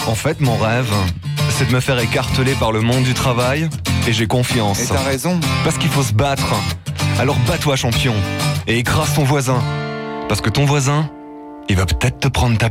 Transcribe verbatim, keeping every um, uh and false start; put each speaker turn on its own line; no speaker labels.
En fait, mon rêve, c'est de me faire écarteler par le monde du travail, et j'ai confiance.
Et t'as raison.
Parce qu'il faut se battre. Alors bats-toi, champion, et écrase ton voisin. Parce que ton voisin, il va peut-être te prendre ta